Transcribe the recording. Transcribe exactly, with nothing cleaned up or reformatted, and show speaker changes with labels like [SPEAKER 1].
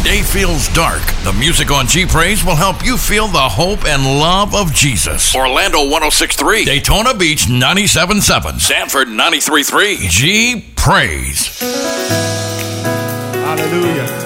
[SPEAKER 1] day feels dark, the music on G Praise will help you feel the hope and love of Jesus. Orlando one oh six point three, Daytona Beach ninety-seven point seven, Sanford ninety-three point three. G Praise.
[SPEAKER 2] Hallelujah.